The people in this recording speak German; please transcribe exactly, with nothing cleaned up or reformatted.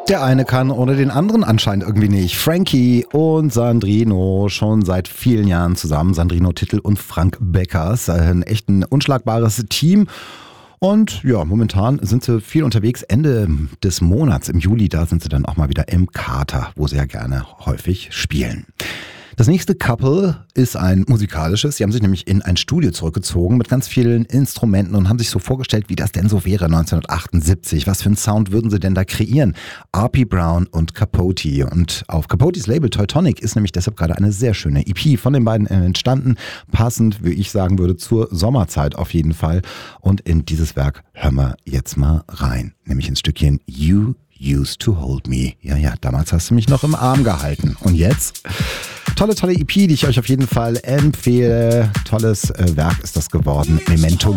Der eine kann ohne den anderen anscheinend irgendwie nicht. Frankie und Sandrino schon seit vielen Jahren zusammen. Sandrino Tittel und Frank Beckers. Ein echt ein unschlagbares Team. Und ja, momentan sind sie viel unterwegs. Ende des Monats, im Juli, da sind sie dann auch mal wieder im Kater, wo sie ja gerne häufig spielen. Das nächste Couple ist ein musikalisches. Sie haben sich nämlich in ein Studio zurückgezogen mit ganz vielen Instrumenten und haben sich so vorgestellt, wie das denn so wäre neunzehnhundertachtundsiebzig. Was für einen Sound würden sie denn da kreieren? R P Brown und Capote. Und auf Capotes Label Teutonic ist nämlich deshalb gerade eine sehr schöne E P von den beiden entstanden. Passend, wie ich sagen würde, zur Sommerzeit auf jeden Fall. Und in dieses Werk hören wir jetzt mal rein. Nämlich ins Stückchen You Used to Hold Me. Ja, ja, damals hast du mich noch im Arm gehalten. Und jetzt? Tolle, tolle E P, die ich euch auf jeden Fall empfehle. Tolles äh, Werk ist das geworden. Memento